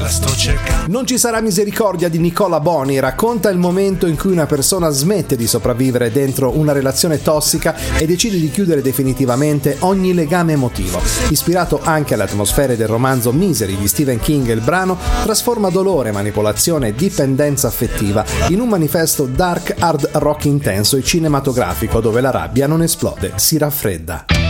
la sto cercando. Non ci sarà misericordia di Nicola Boni racconta il momento in cui una persona smette di sopravvivere dentro una relazione tossica e decide di chiudere definitivamente ogni legame emotivo. Ispirato anche alle atmosfere del romanzo Misery di Stephen King, il brano trasforma dolore, manipolazione e dipendenza affettiva in un manifesto dark hard rock intenso e cinematografico dove la rabbia non esplode, si raffredda.